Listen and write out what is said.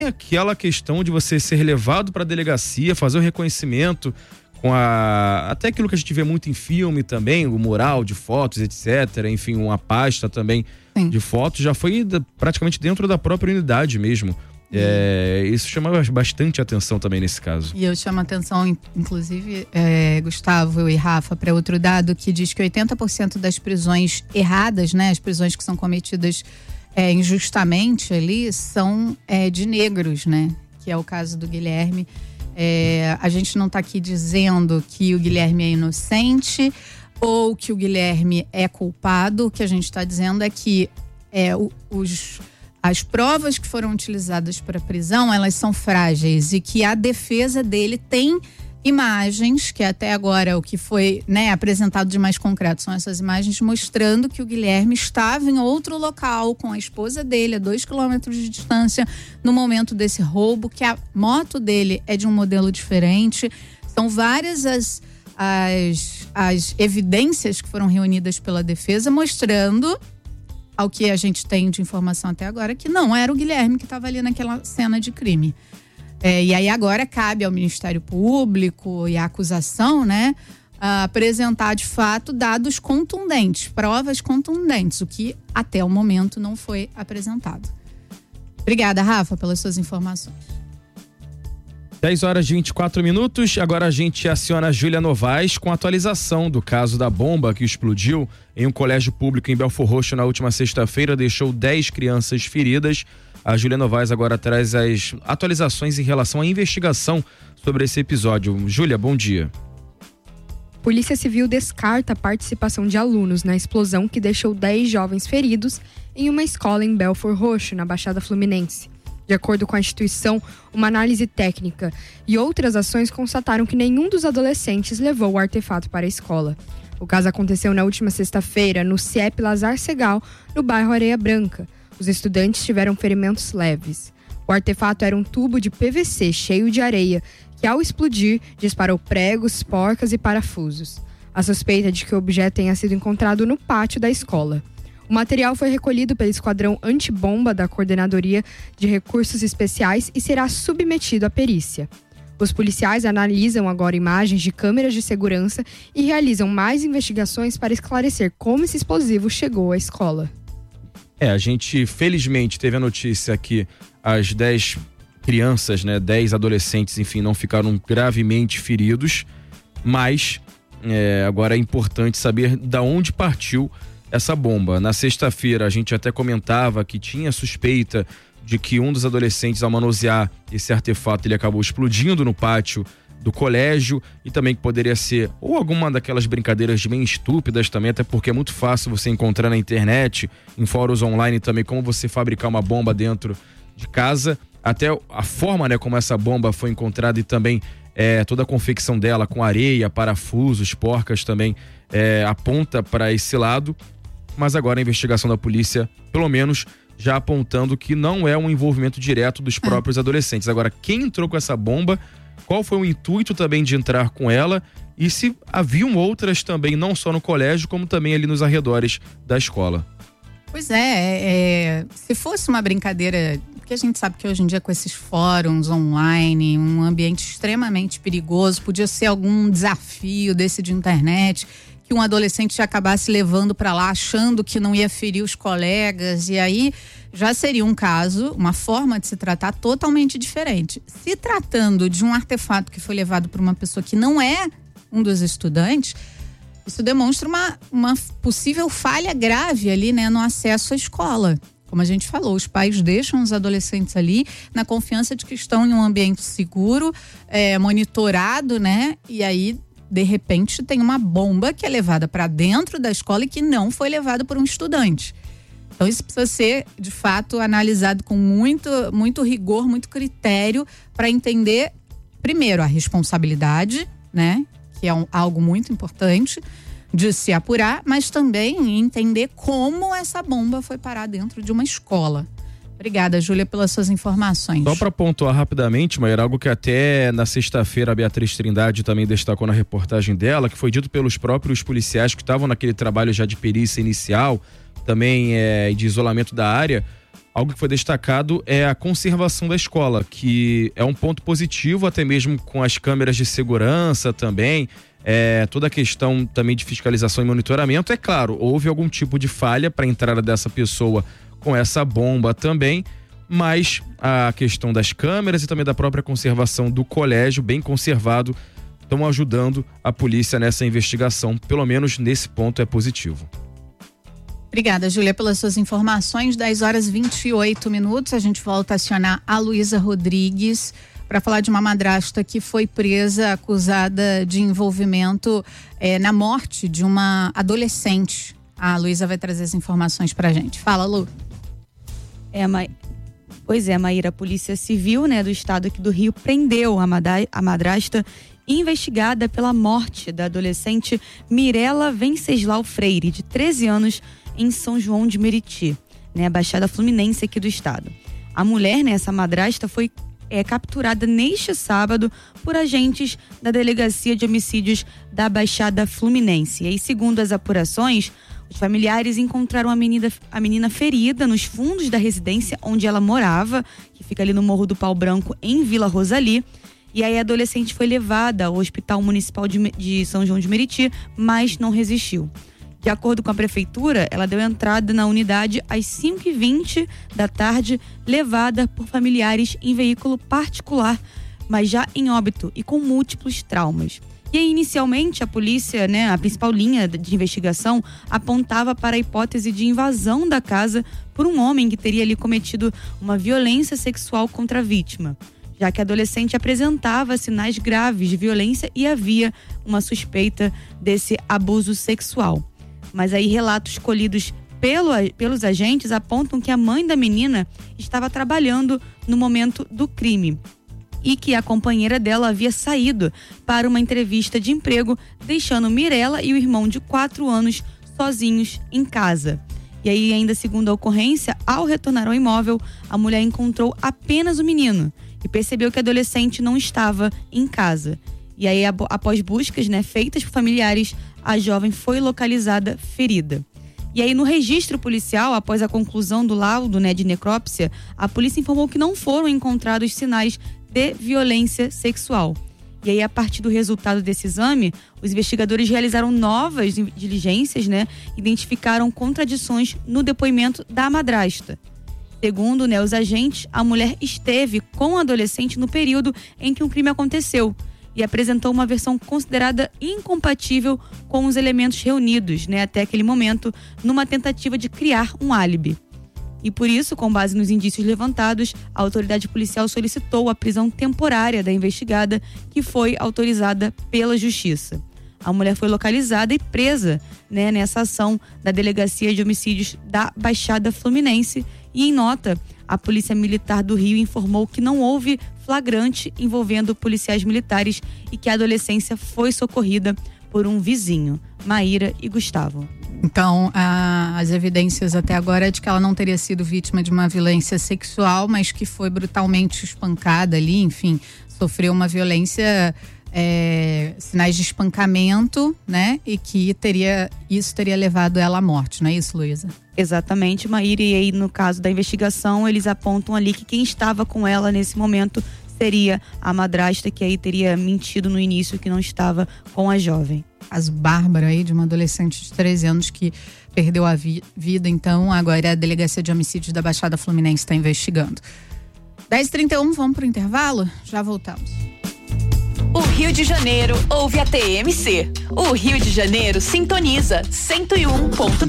é aquela questão de você ser levado para a delegacia, fazer o reconhecimento com até aquilo que a gente vê muito em filme também, o mural de fotos, etc. Enfim, uma pasta também de fotos, já foi praticamente dentro da própria unidade mesmo. Isso chama bastante atenção também nesse caso. E eu chamo a atenção, inclusive, Gustavo e Rafa, para outro dado que diz que 80% das prisões erradas, né, as prisões que são cometidas injustamente ali, são de negros, né, que é o caso do Guilherme. A gente não está aqui dizendo que o Guilherme é inocente ou que o Guilherme é culpado. O que a gente está dizendo é que as provas que foram utilizadas para a prisão, elas são frágeis e que a defesa dele tem imagens, que até agora o que foi, né, apresentado de mais concreto são essas imagens mostrando que o Guilherme estava em outro local com a esposa dele a 2 quilômetros de distância no momento desse roubo, que a moto dele é de um modelo diferente. São várias as evidências que foram reunidas pela defesa mostrando, ao que a gente tem de informação até agora, que não era o Guilherme que estava ali naquela cena de crime. E aí agora cabe ao Ministério Público e à acusação, né, apresentar de fato dados contundentes, provas contundentes, o que até o momento não foi apresentado. Obrigada, Rafa, pelas suas informações. 10h24. Agora a gente aciona a Júlia Novaes com a atualização do caso da bomba que explodiu em um colégio público em Belfor Roxo na última sexta-feira, deixou 10 crianças feridas. A Júlia Novaes agora traz as atualizações em relação à investigação sobre esse episódio. Júlia, bom dia. Polícia Civil descarta a participação de alunos na explosão que deixou 10 jovens feridos em uma escola em Belfor Roxo, na Baixada Fluminense. De acordo com a instituição, uma análise técnica e outras ações constataram que nenhum dos adolescentes levou o artefato para a escola. O caso aconteceu na última sexta-feira no CIEP Lazar Segal, no bairro Areia Branca. Os estudantes tiveram ferimentos leves. O artefato era um tubo de PVC cheio de areia, que ao explodir disparou pregos, porcas e parafusos. A suspeita é de que o objeto tenha sido encontrado no pátio da escola. O material foi recolhido pelo Esquadrão Antibomba da Coordenadoria de Recursos Especiais e será submetido à perícia. Os policiais analisam agora imagens de câmeras de segurança e realizam mais investigações para esclarecer como esse explosivo chegou à escola. A gente felizmente teve a notícia que as 10 crianças, né, 10 adolescentes, enfim, não ficaram gravemente feridos, mas agora é importante saber da onde partiu essa bomba. Na sexta-feira a gente até comentava que tinha suspeita de que um dos adolescentes, ao manusear esse artefato, ele acabou explodindo no pátio do colégio, e também que poderia ser ou alguma daquelas brincadeiras bem estúpidas também, até porque é muito fácil você encontrar na internet, em fóruns online também, como você fabricar uma bomba dentro de casa, até a forma, né, como essa bomba foi encontrada e também toda a confecção dela com areia, parafusos, porcas também aponta para esse lado. Mas agora a investigação da polícia, pelo menos, já apontando que não é um envolvimento direto dos próprios adolescentes. Agora, quem entrou com essa bomba, qual foi o intuito também de entrar com ela e se haviam outras também, não só no colégio, como também ali nos arredores da escola. Pois se fosse uma brincadeira, porque a gente sabe que hoje em dia com esses fóruns online, um ambiente extremamente perigoso, podia ser algum desafio desse de internet, que um adolescente acabasse levando para lá achando que não ia ferir os colegas, e aí já seria um caso, uma forma de se tratar totalmente diferente. Se tratando de um artefato que foi levado por uma pessoa que não é um dos estudantes, isso demonstra uma possível falha grave ali, né, no acesso à escola. Como a gente falou, os pais deixam os adolescentes ali na confiança de que estão em um ambiente seguro, monitorado, né, e aí de repente tem uma bomba que é levada para dentro da escola e que não foi levada por um estudante. Então isso precisa ser, de fato, analisado com muito rigor, muito critério, para entender, primeiro, a responsabilidade, né, que é algo muito importante de se apurar, mas também entender como essa bomba foi parar dentro de uma escola. Obrigada, Júlia, pelas suas informações. Só para pontuar rapidamente, mas era algo que até na sexta-feira a Beatriz Trindade também destacou na reportagem dela, que foi dito pelos próprios policiais que estavam naquele trabalho já de perícia inicial, também de isolamento da área. algo que foi destacado é a conservação da escola, que é um ponto positivo, até mesmo com as câmeras de segurança também, toda a questão também de fiscalização e monitoramento. É claro, houve algum tipo de falha para a entrada dessa pessoa com essa bomba também, mas a questão das câmeras e também da própria conservação do colégio, bem conservado, estão ajudando a polícia nessa investigação. Pelo menos nesse ponto é positivo. Obrigada, Júlia, pelas suas informações. 10h28. A gente volta a acionar a Luísa Rodrigues para falar de uma madrasta que foi presa, acusada de envolvimento na morte de uma adolescente. A Luísa vai trazer as informações para a gente. Fala, Lu. Pois é, Maíra, a Polícia Civil, do estado aqui do Rio prendeu a madrasta investigada pela morte da adolescente Mirela Venceslau Freire, de 13 anos, em São João de Meriti, a Baixada Fluminense aqui do estado. A mulher, essa madrasta, foi capturada neste sábado por agentes da Delegacia de Homicídios da Baixada Fluminense. E aí, segundo as apurações, os familiares encontraram a menina ferida nos fundos da residência onde ela morava, que fica ali no Morro do Pau Branco, em Vila Rosali. E aí a adolescente foi levada ao Hospital Municipal de São João de Meriti, mas não resistiu. De acordo com a prefeitura, ela deu entrada na unidade às 5h20 da tarde, levada por familiares em veículo particular, mas já em óbito e com múltiplos traumas. E aí, inicialmente, a polícia, a principal linha de investigação, apontava para a hipótese de invasão da casa por um homem que teria ali cometido uma violência sexual contra a vítima, já que a adolescente apresentava sinais graves de violência e havia uma suspeita desse abuso sexual. Mas aí relatos colhidos pelos agentes apontam que a mãe da menina estava trabalhando no momento do crime e que a companheira dela havia saído para uma entrevista de emprego, deixando Mirela e o irmão de 4 anos sozinhos em casa. E aí, ainda segundo a ocorrência, ao retornar ao imóvel, a mulher encontrou apenas o menino e percebeu que a adolescente não estava em casa. E aí, após buscas feitas por familiares, a jovem foi localizada ferida. E aí, no registro policial, após a conclusão do laudo de necrópsia, a polícia informou que não foram encontrados sinais de violência sexual. E aí, a partir do resultado desse exame, os investigadores realizaram novas diligências, identificaram contradições no depoimento da madrasta. Segundo os agentes, a mulher esteve com o adolescente no período em que o crime aconteceu e apresentou uma versão considerada incompatível com os elementos reunidos, até aquele momento, numa tentativa de criar um álibi. E por isso, com base nos indícios levantados, a autoridade policial solicitou a prisão temporária da investigada, que foi autorizada pela Justiça. A mulher foi localizada e presa, nessa ação da Delegacia de Homicídios da Baixada Fluminense. E em nota, a Polícia Militar do Rio informou que não houve flagrante envolvendo policiais militares e que a adolescência foi socorrida por um vizinho, Maíra e Gustavo. Então, as evidências até agora é de que ela não teria sido vítima de uma violência sexual, mas que foi brutalmente espancada ali, enfim, sofreu uma violência, sinais de espancamento, e que isso teria levado ela à morte, não é isso, Luísa? Exatamente, Maíra, e aí no caso da investigação, eles apontam ali que quem estava com ela nesse momento seria a madrasta, que aí teria mentido no início que não estava com a jovem. As bárbaras aí de uma adolescente de 13 anos que perdeu a vida, então agora a Delegacia de Homicídios da Baixada Fluminense está investigando. 10h31, vamos pro intervalo? Já voltamos. O Rio de Janeiro ouve a TMC. O Rio de Janeiro sintoniza 101.3.